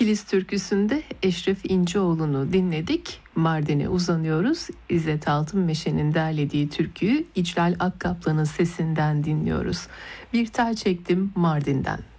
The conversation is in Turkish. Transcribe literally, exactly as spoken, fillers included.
Kilis türküsünde Eşref İnceoğlu'nu dinledik. Mardin'e uzanıyoruz. İzzet Altınmeşe'nin derlediği türküyü İclal Akkaplan'ın sesinden dinliyoruz. Bir tel çektim Mardin'den.